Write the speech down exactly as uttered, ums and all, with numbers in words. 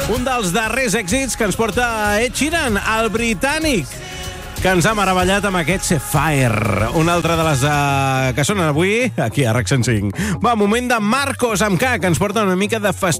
Un dels darrers èxits que ens porta Ed Sheeran, el britànic, que ens ha meravellat amb aquest Sapphire. Una altra de les uh, que sonen avui aquí a RAC cent cinc. Va, moment de Marcos amb K, que ens porta una mica de festival.